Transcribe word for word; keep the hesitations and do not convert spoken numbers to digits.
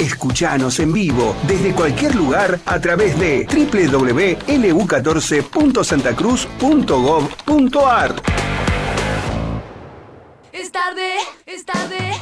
Escuchanos en vivo desde cualquier lugar a través de doble u doble u doble u punto ele u catorce punto santa cruz punto gov punto ar. Es tarde, es tarde.